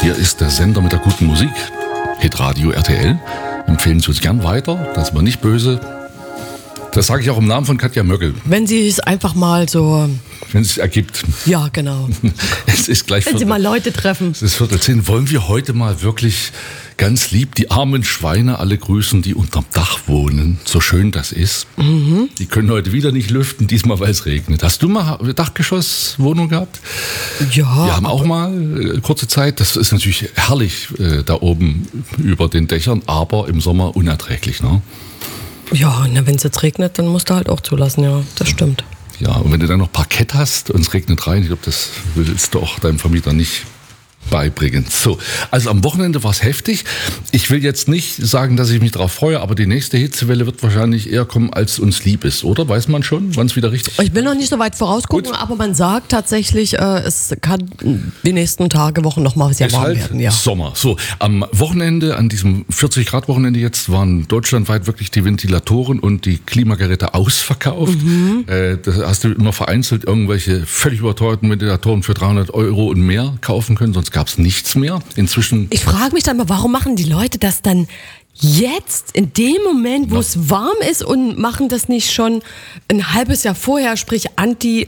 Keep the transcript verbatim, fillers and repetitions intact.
Hier ist der Sender mit der guten Musik. Hitradio R T L. Empfehlen Sie uns gern weiter. Das ist mir nicht böse. Das sage ich auch im Namen von Katja Möckel. Wenn Sie es einfach mal so... Wenn es sich ergibt. Ja, genau. Es ist gleich Wenn Sie Viertel, mal Leute treffen. Es ist Viertel zehn. Wollen wir heute mal wirklich ganz lieb die armen Schweine alle grüßen, die unterm Dach wohnen? So schön das ist. Mhm. Die können heute wieder nicht lüften, diesmal weil es regnet. Hast du mal Dachgeschosswohnung gehabt? Ja. Wir haben auch mal äh, kurze Zeit. Das ist natürlich herrlich äh, da oben über den Dächern, aber im Sommer unerträglich, ne? Ja, na, wenn es jetzt regnet, dann musst du halt auch zulassen, ja, das stimmt. Ja, und wenn du dann noch Parkett hast und es regnet rein, ich glaube, das willst du auch deinem Vermieter nicht beibringen. So, also am Wochenende war es heftig. Ich will jetzt nicht sagen, dass ich mich darauf freue, aber die nächste Hitzewelle wird wahrscheinlich eher kommen, als uns lieb ist, oder? Weiß man schon, wann es wieder richtig ist? Ich will noch nicht so weit vorausgucken, Gut. aber man sagt tatsächlich, äh, es kann die nächsten Tage, Wochen noch mal sehr warm halt werden. Ja. Sommer. So, am Wochenende, an diesem vierzig Grad Wochenende jetzt, waren deutschlandweit wirklich die Ventilatoren und die Klimageräte ausverkauft. Mhm. Äh, da hast du immer vereinzelt irgendwelche völlig überteuerten Ventilatoren für dreihundert Euro und mehr kaufen können, sonst gab es nichts mehr. Inzwischen. Ich frage mich dann mal, warum machen die Leute das dann jetzt, in dem Moment, wo ja. es warm ist, und machen das nicht schon ein halbes Jahr vorher, sprich anti